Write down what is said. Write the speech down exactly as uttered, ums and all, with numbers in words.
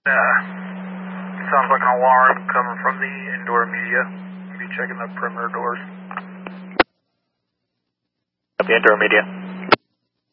Uh, sounds like an alarm coming from the indoor media. Be checking the perimeter doors. The indoor media.